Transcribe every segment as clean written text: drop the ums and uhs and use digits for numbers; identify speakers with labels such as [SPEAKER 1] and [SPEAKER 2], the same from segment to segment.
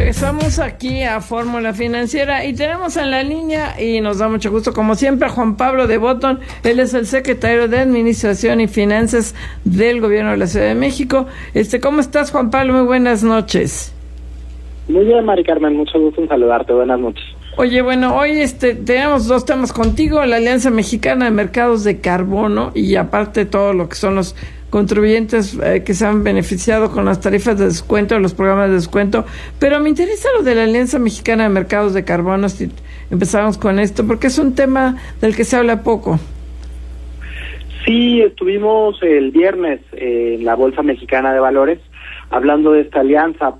[SPEAKER 1] Regresamos aquí a Fórmula Financiera y tenemos en la línea, y nos da mucho gusto como siempre, a Juan Pablo de Botton. Él es el secretario de Administración y Finanzas del Gobierno de la Ciudad de México. ¿Cómo estás, Juan Pablo? Muy buenas noches.
[SPEAKER 2] Muy bien, Mari Carmen, mucho gusto en saludarte. Buenas noches.
[SPEAKER 1] Oye, bueno, hoy tenemos dos temas contigo: la Alianza Mexicana de Mercados de Carbono y aparte todo lo que son los contribuyentes que se han beneficiado con las tarifas de descuento, los programas de descuento. Pero me interesa lo de la Alianza Mexicana de Mercados de Carbono, si empezamos con esto, porque es un tema del que se habla poco.
[SPEAKER 2] Sí, estuvimos el viernes en la Bolsa Mexicana de Valores hablando de esta alianza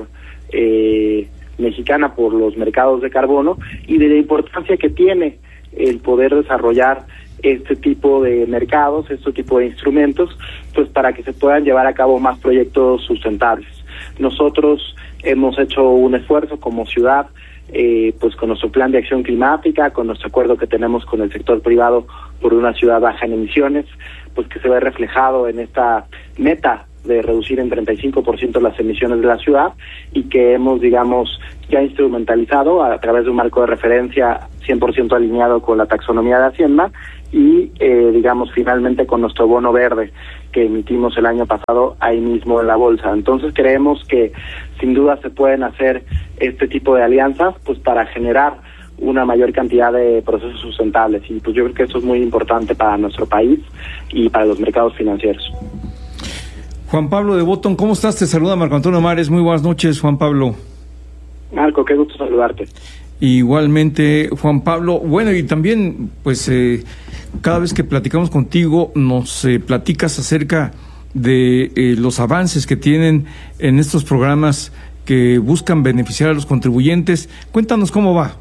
[SPEAKER 2] mexicana por los mercados de carbono y de la importancia que tiene el poder desarrollar este tipo de mercados, este tipo de instrumentos, pues para que se puedan llevar a cabo más proyectos sustentables. Nosotros hemos hecho un esfuerzo como ciudad, pues con nuestro plan de acción climática, con nuestro acuerdo que tenemos con el sector privado por una ciudad baja en emisiones, pues que se ve reflejado en esta meta de reducir en 35% las emisiones de la ciudad y que hemos, digamos, ya instrumentalizado a través de un marco de referencia 100% alineado con la taxonomía de Hacienda y, digamos, finalmente con nuestro bono verde que emitimos el año pasado ahí mismo en la bolsa. Entonces creemos que sin duda se pueden hacer este tipo de alianzas pues para generar una mayor cantidad de procesos sustentables y pues yo creo que eso es muy importante para nuestro país y para los mercados financieros.
[SPEAKER 3] Juan Pablo de Botton, ¿cómo estás? Te saluda Marco Antonio Mares. Muy buenas noches, Juan Pablo.
[SPEAKER 2] Marco, qué gusto saludarte.
[SPEAKER 3] Igualmente, Juan Pablo. Bueno, y también, pues, cada vez que platicamos contigo, nos platicas acerca de los avances que tienen en estos programas que buscan beneficiar a los contribuyentes. Cuéntanos cómo va.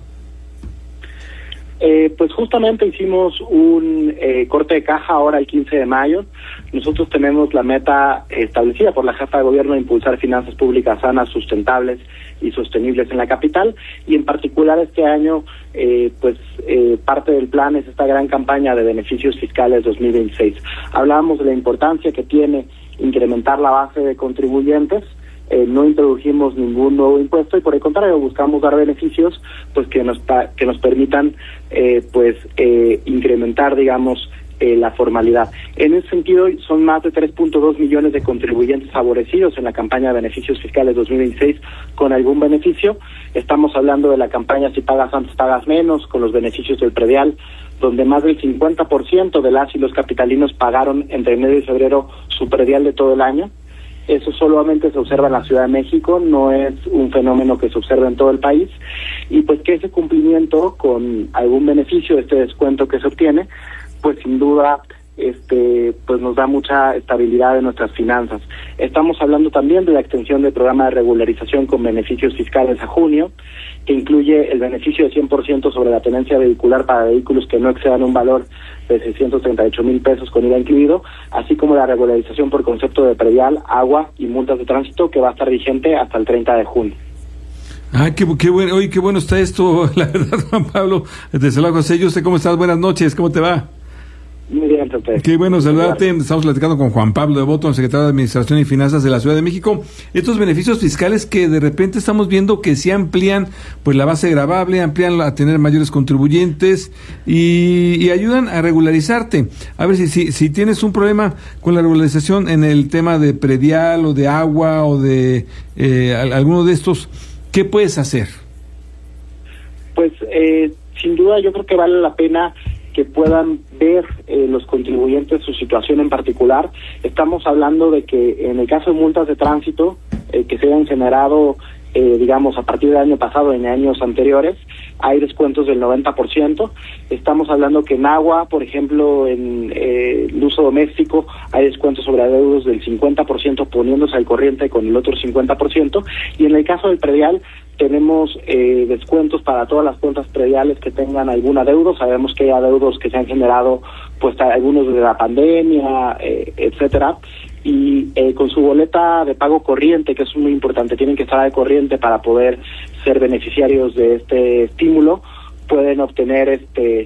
[SPEAKER 2] Pues justamente hicimos un corte de caja ahora el 15 de mayo. Nosotros tenemos la meta establecida por la jefa de gobierno de impulsar finanzas públicas sanas, sustentables y sostenibles en la capital, y en particular este año parte del plan es esta gran campaña de beneficios fiscales 2026. Hablábamos de la importancia que tiene incrementar la base de contribuyentes. No introdujimos ningún nuevo impuesto y por el contrario buscamos dar beneficios pues que nos permitan incrementar, digamos, la formalidad. En ese sentido son más de 3.2 millones de contribuyentes favorecidos en la campaña de beneficios fiscales 2026 con algún beneficio. Estamos hablando de la campaña Si pagas antes pagas menos, con los beneficios del predial, donde más del 50% de las y los capitalinos pagaron entre enero y febrero su predial de todo el año. Eso solamente se observa en la Ciudad de México, no es un fenómeno que se observa en todo el país, y pues que ese cumplimiento con algún beneficio de este descuento que se obtiene, pues sin duda pues nos da mucha estabilidad en nuestras finanzas. Estamos hablando también de la extensión del programa de regularización con beneficios fiscales a junio, que incluye el beneficio de 100% sobre la tenencia vehicular para vehículos que no excedan un valor de 638,000 pesos con IVA incluido, así como la regularización por concepto de predial, agua y multas de tránsito que va a estar vigente hasta el 30 de junio.
[SPEAKER 3] Qué bueno, oye, qué bueno está esto, la verdad, Juan Pablo. Desde luego, José, ¿usted cómo estás? Buenas noches, ¿cómo te va?
[SPEAKER 2] Muy bien, Pepe.
[SPEAKER 3] Qué bueno saludarte. Estamos platicando con Juan Pablo de Botton, secretario de Administración y Finanzas de la Ciudad de México. Estos beneficios fiscales que de repente estamos viendo que se amplían, pues la base gravable, amplían a tener mayores contribuyentes y ayudan a regularizarte. A ver si tienes un problema con la regularización en el tema de predial o de agua o de alguno de estos, ¿qué puedes hacer?
[SPEAKER 2] Pues sin duda yo creo que vale la pena que puedan ver los contribuyentes su situación en particular. Estamos hablando de que en el caso de multas de tránsito que se hayan generado digamos a partir del año pasado, en años anteriores, hay descuentos del 90%. Estamos hablando que en agua, por ejemplo, en el uso doméstico, hay descuentos sobre adeudos del 50% poniéndose al corriente con el otro 50%. Y en el caso del predial, tenemos descuentos para todas las cuentas prediales que tengan algún adeudo. Sabemos que hay adeudos que se han generado, pues algunos de la pandemia, etcétera. Y con su boleta de pago corriente, que es muy importante, tienen que estar al corriente para poder ser beneficiarios de este estímulo, pueden obtener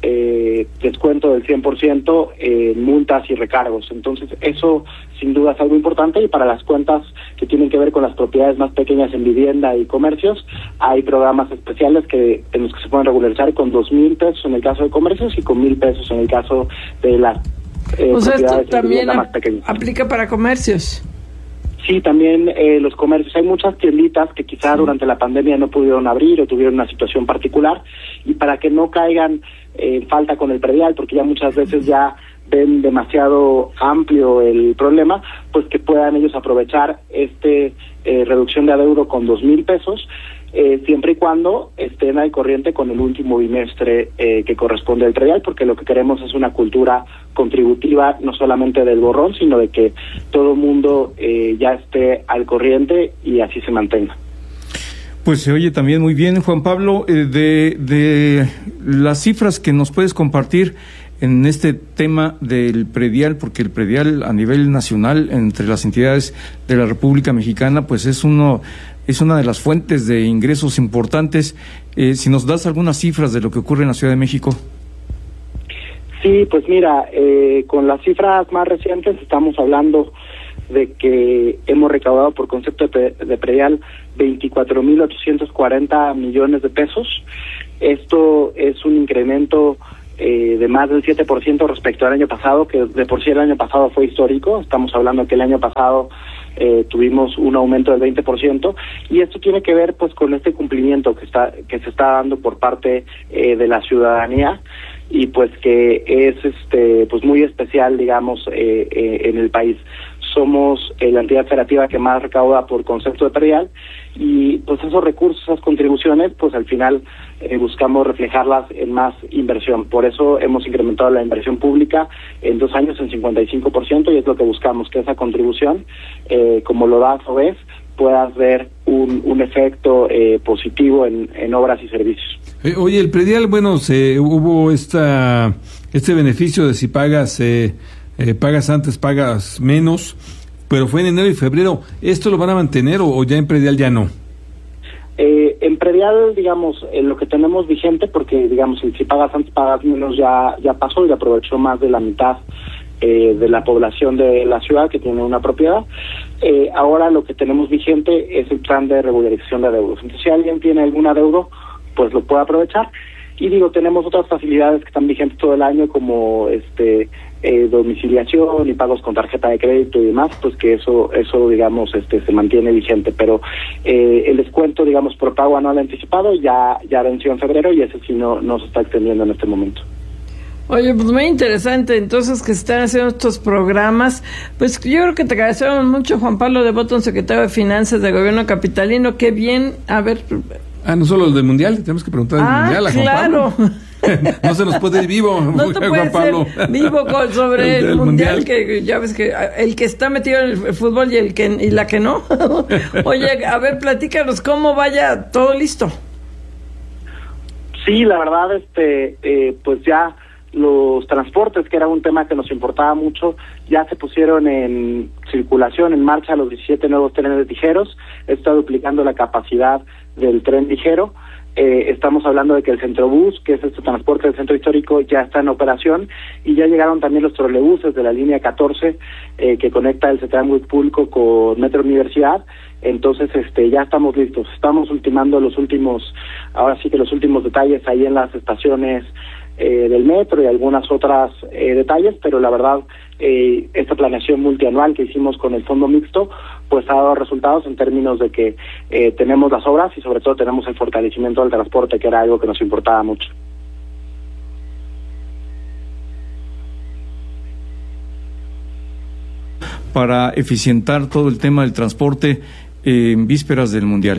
[SPEAKER 2] descuento del 100% en multas y recargos. Entonces, eso sin duda es algo importante, y para las cuentas que tienen que ver con las propiedades más pequeñas en vivienda y comercios, hay programas especiales en los que se pueden regularizar con 2,000 pesos en el caso de comercios y con 1,000 pesos en el caso de las
[SPEAKER 1] o sea,
[SPEAKER 2] propiedades
[SPEAKER 1] esto también
[SPEAKER 2] más pequeñas.
[SPEAKER 1] Aplica para comercios.
[SPEAKER 2] Sí, también los comercios. Hay muchas tienditas que quizá durante la pandemia no pudieron abrir o tuvieron una situación particular, y para que no caigan en falta con el predial, porque ya muchas veces ya ven demasiado amplio el problema, pues que puedan ellos aprovechar reducción de adeudo con 2,000 pesos, siempre y cuando estén al corriente con el último bimestre que corresponde al predial, porque lo que queremos es una cultura contributiva, no solamente del borrón, sino de que todo el mundo ya esté al corriente y así se mantenga.
[SPEAKER 4] Pues se oye también muy bien, Juan Pablo, de las cifras que nos puedes compartir en este tema del predial, porque el predial a nivel nacional entre las entidades de la República Mexicana, pues es una de las fuentes de ingresos importantes. Si nos das algunas cifras de lo que ocurre en la Ciudad de México.
[SPEAKER 2] Sí, pues mira, con las cifras más recientes estamos hablando de que hemos recaudado por concepto de predial 24,840 millones de pesos. Esto es un incremento de más del 7% respecto al año pasado, que de por sí el año pasado fue histórico. Estamos hablando que el año pasado tuvimos un aumento del 20%, y esto tiene que ver pues con este cumplimiento que se está dando por parte de la ciudadanía, y pues que es pues muy especial, digamos, en el país. Somos la entidad federativa que más recauda por concepto de predial, y pues esos recursos, esas contribuciones, pues al final buscamos reflejarlas en más inversión. Por eso hemos incrementado la inversión pública en 2 años en 55%, y es lo que buscamos, que esa contribución, como lo da FOBES, puedas ver un efecto positivo en obras y servicios.
[SPEAKER 3] Oye, el predial, bueno, hubo este beneficio de si pagas antes, pagas menos, pero fue en enero y febrero. ¿Esto lo van a mantener o ya en predial ya no?
[SPEAKER 2] En predial, digamos, lo que tenemos vigente, porque digamos, si pagas antes, pagas menos, ya pasó y aprovechó más de la mitad de la población de la ciudad que tiene una propiedad. Ahora lo que tenemos vigente es el plan de regularización de adeudos. Entonces, si alguien tiene algún adeudo, pues lo puede aprovechar. Y tenemos otras facilidades que están vigentes todo el año, como domiciliación y pagos con tarjeta de crédito y demás, pues que eso digamos se mantiene vigente, pero el descuento, digamos, por pago anual anticipado ya venció en febrero, y ese sí no se está extendiendo en este momento.
[SPEAKER 1] Oye, pues muy interesante, entonces, que se están haciendo estos programas. Pues yo creo que te agradecemos mucho, Juan Pablo de Botton, secretario de Finanzas del Gobierno Capitalino. Qué bien, a ver...
[SPEAKER 3] no solo el del Mundial, tenemos que preguntar del Mundial a Juan
[SPEAKER 1] claro.
[SPEAKER 3] Pablo. No se nos puede ir vivo,
[SPEAKER 1] no te
[SPEAKER 3] Juan Pablo.
[SPEAKER 1] Vivo sobre el mundial, que ya ves que el que está metido en el fútbol y la que no. Oye, a ver, platícanos cómo vaya todo listo.
[SPEAKER 2] Sí, la verdad, pues ya los transportes, que era un tema que nos importaba mucho, ya se pusieron en circulación, en marcha los 17 nuevos trenes ligeros. Está duplicando la capacidad del tren ligero. Estamos hablando de que el Centrobús, que es este transporte del centro histórico, ya está en operación, y ya llegaron también los trolebuses de la línea 14 que conecta el CETRAN Huitpulco con Metro Universidad. Entonces ya estamos listos. Estamos ultimando los últimos detalles ahí en las estaciones del metro y algunas otras detalles, pero la verdad esta planeación multianual que hicimos con el fondo mixto pues ha dado resultados en términos de que tenemos las obras y sobre todo tenemos el fortalecimiento del transporte, que era algo que nos importaba mucho.
[SPEAKER 4] Para eficientar todo el tema del transporte en vísperas del Mundial.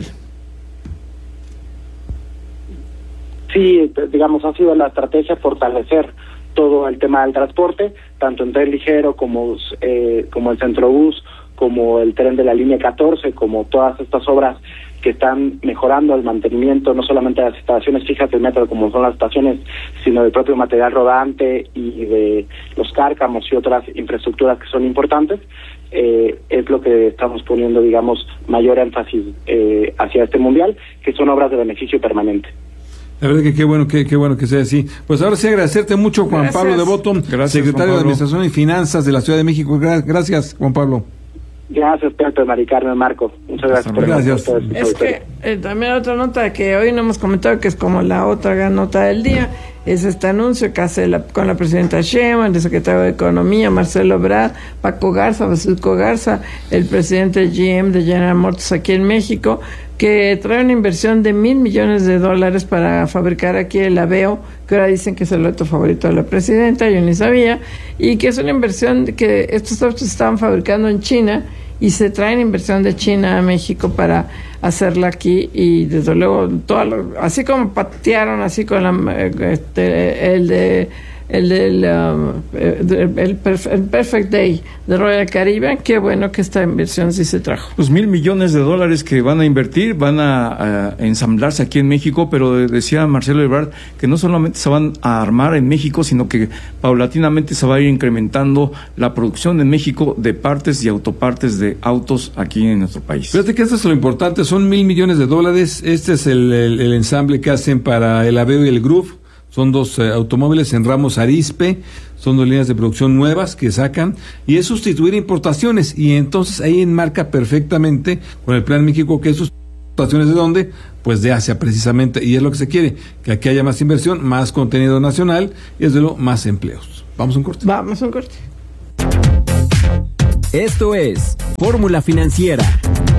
[SPEAKER 2] Sí, digamos, ha sido la estrategia fortalecer todo el tema del transporte, tanto en tren ligero como el Centrobús, como el tren de la línea 14, como todas estas obras que están mejorando el mantenimiento, no solamente de las instalaciones fijas del metro, como son las estaciones, sino del propio material rodante y de los cárcamos y otras infraestructuras que son importantes. Es lo que estamos poniendo, digamos, mayor énfasis hacia este Mundial, que son obras de beneficio permanente.
[SPEAKER 3] La verdad que qué bueno que sea así. Pues ahora sí agradecerte mucho, Juan Pablo Devoto, secretario de Administración y Finanzas de la Ciudad de México. Gracias, Juan Pablo.
[SPEAKER 2] Gracias, Pedro, Mari Carmen, Marco. Muchas gracias.
[SPEAKER 3] Gracias.
[SPEAKER 1] Es que también otra nota que hoy no hemos comentado, que es como la otra gran nota del día, es este anuncio que hace con la presidenta Sheinbaum, el secretario de Economía, Marcelo Ebrard, Paco Garza, Basilco Garza, el presidente GM de General Motors aquí en México, que trae una inversión de $1,000 millones para fabricar aquí el Aveo, que ahora dicen que es el auto favorito de la presidenta, yo ni sabía, y que es una inversión que estos autos se estaban fabricando en China y se traen inversión de China a México para hacerla aquí, y desde luego así como patearon así con el Perfect Day de Royal Caribbean, qué bueno que esta inversión sí se trajo.
[SPEAKER 4] Pues $1,000 millones que van a invertir, van a ensamblarse aquí en México, pero decía Marcelo Ebrard que no solamente se van a armar en México, sino que paulatinamente se va a ir incrementando la producción en México de partes y autopartes de autos aquí en nuestro país.
[SPEAKER 3] Fíjate que esto es lo importante, son $1,000 millones. Este es el ensamble que hacen para el Aveo y el Groove. Son dos automóviles en Ramos Arizpe, son 2 líneas de producción nuevas que sacan, y es sustituir importaciones, y entonces ahí enmarca perfectamente con el Plan México que sus importaciones, ¿de dónde? Pues de Asia precisamente, y es lo que se quiere, que aquí haya más inversión, más contenido nacional, y desde luego más empleos. Vamos a un corte.
[SPEAKER 5] Esto es Fórmula Financiera.